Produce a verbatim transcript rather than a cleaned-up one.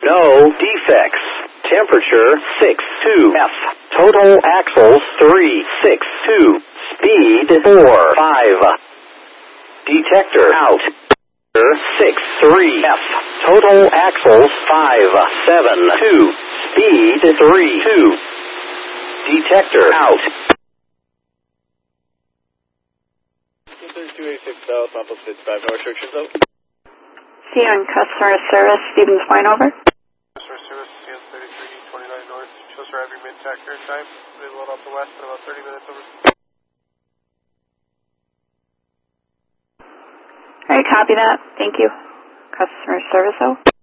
No defects. Temperature six two F. Total axles three six two. Speed four five. Detector out. six three F. Total axles five seven two. Speed three two. Detector out. two eighty-six South, Maples fifty-five, no restrictions out. See you on customer service, Stevens Point, over. Customer service, C S thirty-three twenty-nine North. Shows arrive your mid-tack air time. They load off the west in about thirty minutes, over. Alright, copy that. Thank you. Customer service, over.